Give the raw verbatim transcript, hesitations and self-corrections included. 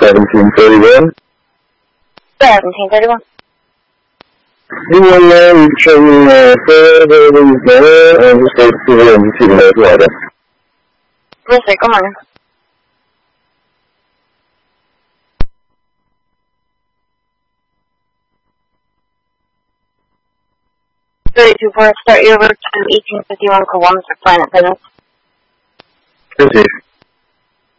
seventeen thirty-one? seventeen thirty-one. You want to show me uh, further than that, and just go to the M T V later. No sé, ¿cómo es? thirty-two for start over to eighteen fifty-one Kilometer Planet Fitness. Proceed.